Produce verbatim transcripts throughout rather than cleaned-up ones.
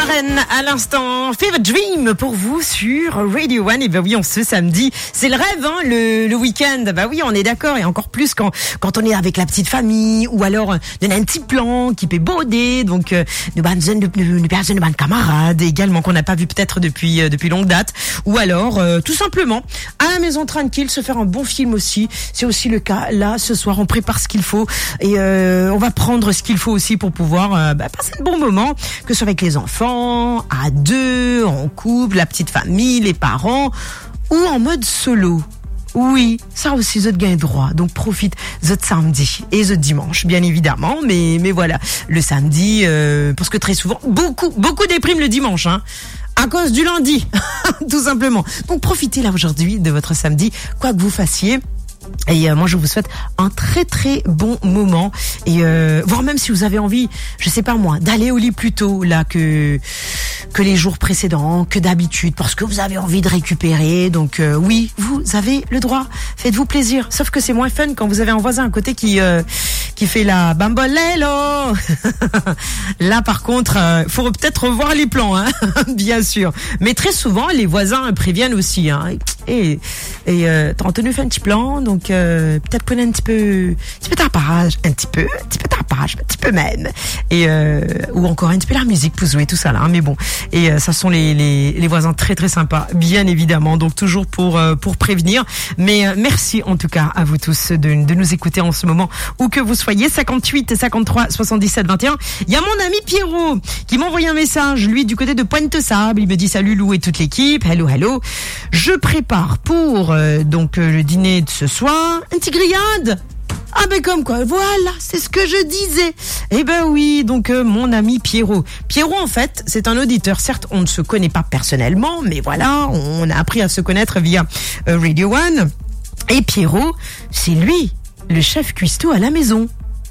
Karen à l'instant. Fever Dream pour vous sur Radio One. Et ben oui, on ce samedi, c'est le rêve, hein, le, le week-end. Bah oui, on est d'accord. Et encore plus quand quand on est avec la petite famille ou alors euh, on a un petit plan qui peut bauder. Donc euh, nous bonnes nous personnes, nous bonnes camarades également qu'on n'a pas vu peut-être depuis euh, depuis longue date. Ou alors euh, tout simplement à la maison tranquille, se faire un bon film aussi. C'est aussi le cas là ce soir. On prépare ce qu'il faut et euh, on va prendre ce qu'il faut aussi pour pouvoir euh, bah, passer un bon moment, que ce soit avec les enfants, à deux, en couple, la petite famille, les parents, ou en mode solo. Oui, ça aussi, vous gagnez droit. Donc, profite the samedi et the dimanche, bien évidemment. Mais, mais voilà, le samedi, euh, parce que très souvent, beaucoup, beaucoup dépriment le dimanche, hein. À cause du lundi, tout simplement. Donc, profitez là aujourd'hui de votre samedi, quoi que vous fassiez. Et euh, moi je vous souhaite un très très bon moment et euh, voire même si vous avez envie, je sais pas moi, d'aller au lit plus tôt là que que les jours précédents, que d'habitude, parce que vous avez envie de récupérer. Donc euh, oui, vous avez le droit. Faites-vous plaisir. Sauf que c'est moins fun quand vous avez un voisin à côté qui euh, qui fait la bambolelo. Là par contre, euh, faut peut-être revoir les plans, hein, bien sûr. Mais très souvent les voisins préviennent aussi, hein. Et et euh, t'as entendu faire un petit plan, donc euh, peut-être prenez un petit peu, un petit peu tapage, un petit peu, un petit peu tapage, un petit peu même, et euh, ou encore un petit peu la musique pour jouer tout ça là. Hein, mais bon, et euh, ça sont les, les les voisins très très sympas, bien évidemment. Donc toujours pour euh, pour prévenir. Mais euh, merci en tout cas à vous tous de de nous écouter en ce moment où que vous soyez. cinquante-huit cinquante-trois soixante-dix-sept vingt et un. Il y a mon ami Pierrot qui m'a envoyé un message, lui du côté de Pointe-Sable. Il me dit salut Lou et toute l'équipe. Hello hello. Je prépare pour euh, donc euh, le dîner de ce soir, un petit grillade. Ah ben comme quoi, voilà, c'est ce que je disais. Eh ben oui, donc euh, mon ami Pierrot. Pierrot en fait, c'est un auditeur. Certes, on ne se connaît pas personnellement, mais voilà, on a appris à se connaître via euh, Radio One. Et Pierrot, c'est lui, le chef cuistot à la maison.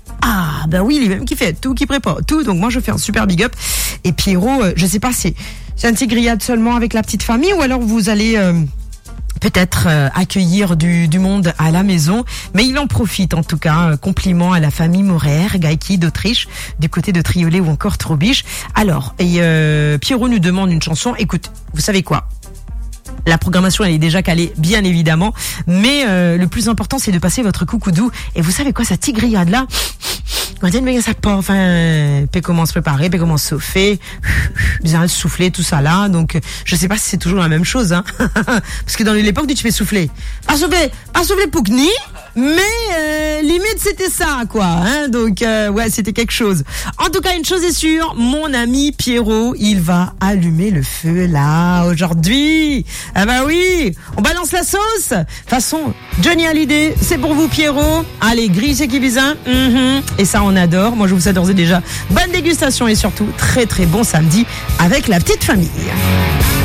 Ah ben oui, il est même qui fait tout, qui prépare tout. Donc moi je fais un super big up. Et Pierrot, euh, je sais pas, c'est c'est un petit grillade seulement avec la petite famille ou alors vous allez euh, peut-être euh, accueillir du, du monde à la maison, mais il en profite en tout cas. Euh, compliment à la famille Morer, Gaïki d'Autriche, du côté de Triolet ou encore Trobiche. Alors, et euh, Pierrot nous demande une chanson. Écoute, vous savez quoi ? La programmation elle est déjà calée, bien évidemment, mais euh, le plus important c'est de passer votre coucou doux. Et vous savez quoi, cette petite grillade là, quand il y a ça part, enfin, puis comment se préparer, puis comment se chauffer, bien souffler, tout ça là. Donc, je sais pas si c'est toujours la même chose, hein, parce que dans l'époque tu fais souffler, pas souffler, pas souffler pour que ni, mais euh, limite c'était ça quoi, hein. Donc euh, ouais, c'était quelque chose. En tout cas, une chose est sûre, mon ami Pierrot, il va allumer le feu là aujourd'hui. Ah bah oui, on balance la sauce. Façon Johnny Hallyday, c'est pour vous Pierrot. Allez, grille c'est qui bizarre. Mm-hmm. Et ça on adore. Moi je vous souhaite d'ores et déjà bonne dégustation et surtout très très bon samedi avec la petite famille.